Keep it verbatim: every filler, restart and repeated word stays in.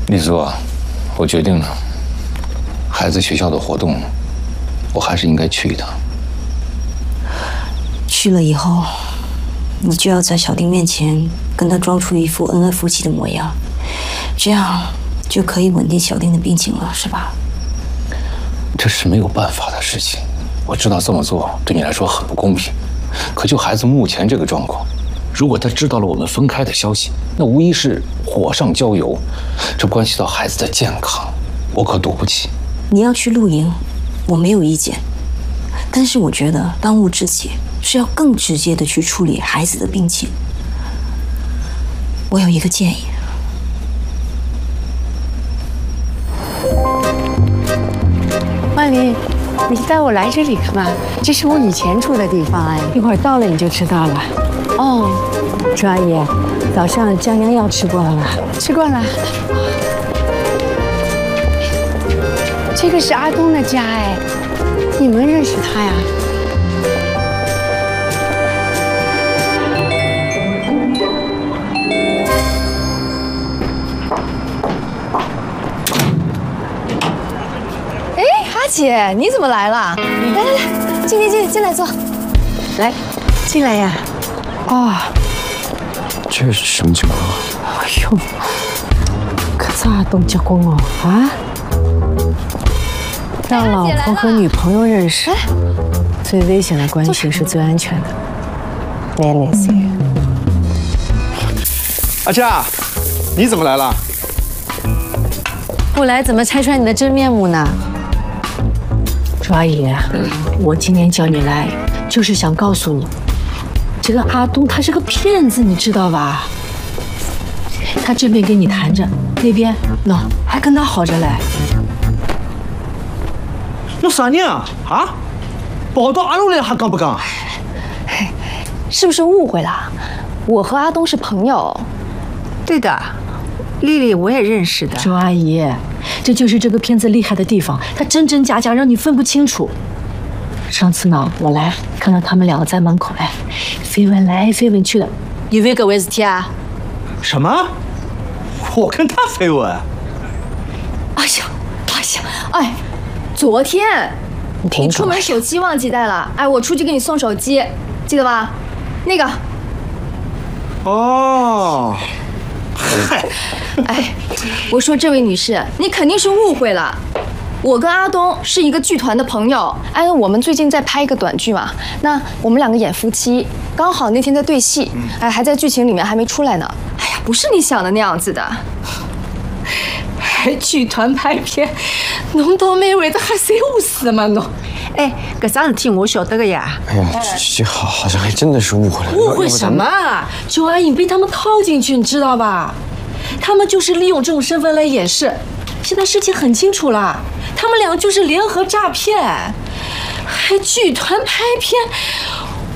丽苏，我决定了，孩子学校的活动，我还是应该去一趟。 去了以后，你就要在小丁面前跟他装出一副恩爱夫妻的模样，这样就可以稳定小丁的病情了，是吧？ 这是没有办法的事情，我知道这么做对你来说很不公平，可就孩子目前这个状况，如果他知道了我们分开的消息，那无疑是火上浇油，这关系到孩子的健康，我可赌不起。 你要去露营，我没有意见，但是我觉得当务之急是要更直接的去处理孩子的病情。我有一个建议。 万林，你带我来这里干嘛？这是我以前住的地方哎，一会儿到了你就知道了。哦，朱阿姨，早上降压药吃过了吧？吃过了。这个是阿东的家哎，你们认识他呀？ 阿姐，你怎么来了？来来来，进进进，进来坐。 来，进来呀。 哦，这是什么情况？ 哎呦，可咋阿东结婚哦？啊？让老婆和女朋友认识，最危险的关系是最安全的。连连 C。 阿佳，你怎么来了？ 不来怎么拆穿你的真面目呢？朱阿姨，我今天叫你来，就是想告诉你，这个阿东他是个骗子，你知道吧？他这边跟你谈着，那边喏还跟他好着嘞。 那啥人啊？啊？跑到阿龙来还讲不讲？ 是不是误会了？我和阿东是朋友。 对的，丽丽我也认识的。 朱阿姨，这就是这个骗子厉害的地方，他真真假假让你分不清楚。上次呢，我来看到他们两个在门口，哎，飞吻来飞吻去的，以为个为是天啊？ 什么？我跟他飞吻？ 哎呀，哎呀，哎，昨天你出门手机忘记带了，哎，我出去给你送手机，记得吧？那个。 哦。 嗨，哎，我说这位女士，你肯定是误会了。我跟阿东是一个剧团的朋友，哎，我们最近在拍一个短剧嘛，那我们两个演夫妻，刚好那天在对戏，哎，还在剧情里面还没出来呢。哎呀，不是你想的那样子的。 还剧团拍片，侬到美会的还谁无事嘛侬？ 哎，搿桩事体我晓得个呀。 哎呀，这好好像还真的是误会了。 误会什么？周阿姨被他们套进去，你知道吧？他们就是利用这种身份来掩饰。现在事情很清楚了，他们两个就是联合诈骗，还剧团拍片。